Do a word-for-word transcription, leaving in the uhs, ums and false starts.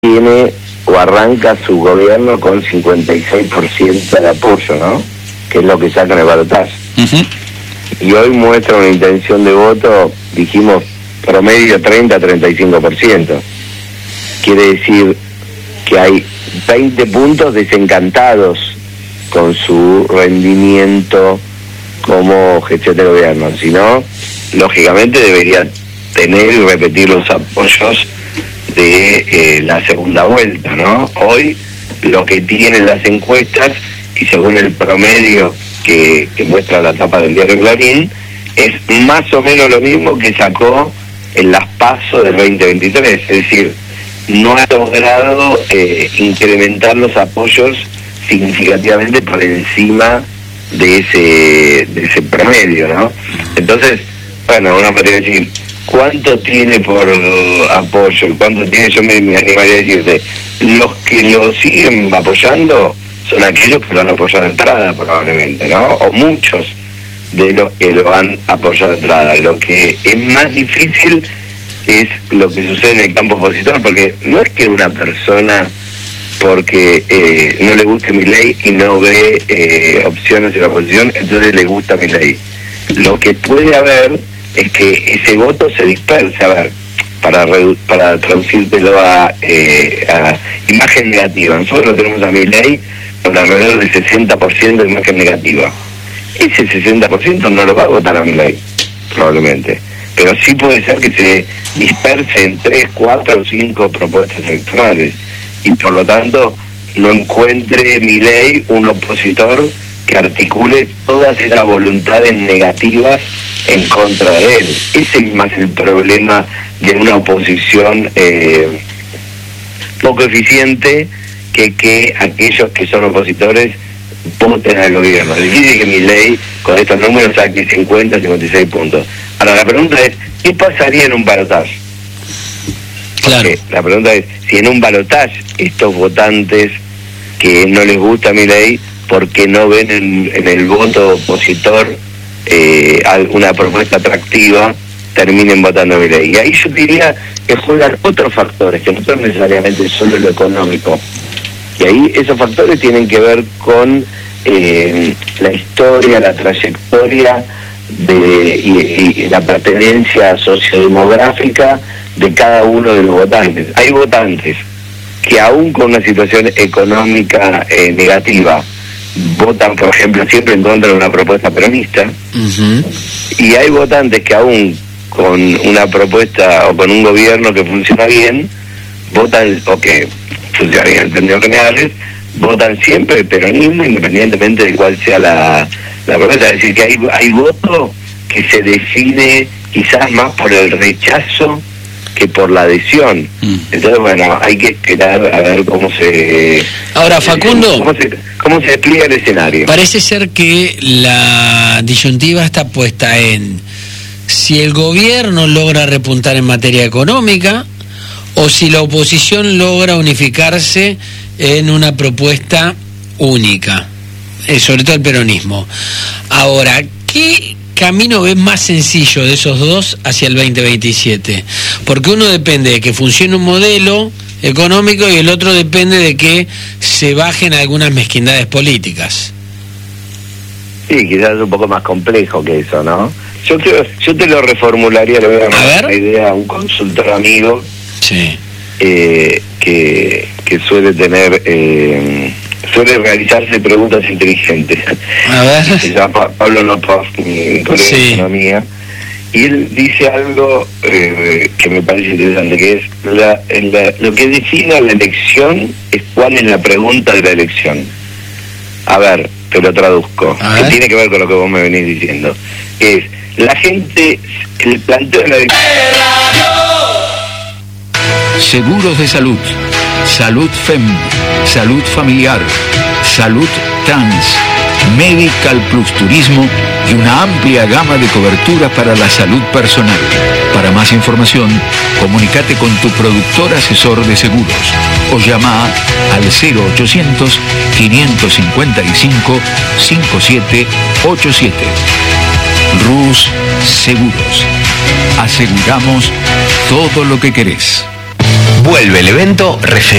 tiene o arranca su gobierno con cincuenta y seis por ciento de apoyo, ¿no? Que es lo que sacan el balotaje. Uh-huh. Y hoy muestra una intención de voto, dijimos, promedio treinta a treinta y cinco por ciento. Quiere decir que hay veinte puntos desencantados con su rendimiento como gestión de gobierno. Si no, lógicamente debería tener y repetir los apoyos de eh, la segunda vuelta, ¿no? Hoy lo que tienen las encuestas, y según el promedio que, que muestra la tapa del diario Clarín, es más o menos lo mismo que sacó en las PASO del veinte veintitrés, es decir, no ha logrado eh, incrementar los apoyos significativamente por encima de ese de ese promedio, ¿no? Entonces, bueno, uno podría decir, ¿cuánto tiene por apoyo? ¿Cuánto tiene? Yo me, me animaría a decirte, los que lo siguen apoyando son aquellos que lo han apoyado de entrada, probablemente, ¿no? O muchos de los que lo han apoyado de entrada. Lo que es más difícil es lo que sucede en el campo opositor, porque no es que una persona, porque eh, no le guste Milei y no ve eh, opciones en la oposición, entonces le gusta Milei. Lo que puede haber es que ese voto se disperse, a ver, para redu- para traducírtelo a, eh, a imagen negativa. Nosotros tenemos a Milei con alrededor del sesenta por ciento de imagen negativa. Ese sesenta por ciento no lo va a votar a Milei, probablemente. Pero sí puede ser que se disperse en tres, cuatro o cinco propuestas electorales. Y por lo tanto no encuentre Milei un opositor que articule todas esas voluntades negativas en contra de él. Ese es más el problema de una oposición eh, poco eficiente, que que aquellos que son opositores voten al gobierno. Es decir, que Milei con estos números saque cincuenta, cincuenta y seis puntos. Ahora la pregunta es, ¿qué pasaría en un balotaje? Claro. Porque la pregunta es, si en un balotaje estos votantes que no les gusta Milei, porque no ven en, en el voto opositor eh, alguna propuesta atractiva, terminen votando a Milei. Y ahí yo diría que juegan otros factores, que no son necesariamente solo lo económico. Y ahí esos factores tienen que ver con eh, la historia, la trayectoria de, y, y la pertenencia sociodemográfica de cada uno de los votantes. Hay votantes que aún con una situación económica eh, negativa votan, por ejemplo, siempre en contra de una propuesta peronista, uh-huh. Y hay votantes que aún con una propuesta o con un gobierno que funciona bien, votan, o que funciona bien en términos generales, votan siempre el peronismo independientemente de cuál sea la, la propuesta. Es decir, que hay, hay voto que se define quizás más por el rechazo que por la adhesión. Mm. Entonces, bueno, hay que esperar a ver cómo se... Ahora, Facundo... Cómo se, cómo se despliega el escenario. Parece ser que la disyuntiva está puesta en si el gobierno logra repuntar en materia económica o si la oposición logra unificarse en una propuesta única, eh, sobre todo el peronismo. Ahora, ¿qué camino ves más sencillo de esos dos hacia el veinte veintisiete? Porque uno depende de que funcione un modelo económico y el otro depende de que se bajen algunas mezquindades políticas. Sí, quizás es un poco más complejo que eso, ¿no? Yo creo, yo te lo reformularía, le voy a dar una idea a un consultor amigo, sí, eh, que, que suele tener... Eh, suele realizarse preguntas inteligentes. A ver. Se llama Pablo Nopov, mi colega sí. de economía, y él dice algo eh, que me parece interesante, que es la, la, lo que define la elección es cuál es la pregunta de la elección. A ver, te lo traduzco, que tiene que ver con lo que vos me venís diciendo. Es, la gente, el planteo de la elección... Seguros de salud, salud F E M, salud familiar, salud trans, Medical Plus Turismo y una amplia gama de coberturas para la salud personal. Para más información, comunícate con tu productor asesor de seguros o llama al cero ochocientos, quinientos cincuenta y cinco, cincuenta y siete ochenta y siete. Rus Seguros. Aseguramos todo lo que querés. Vuelve el evento Refer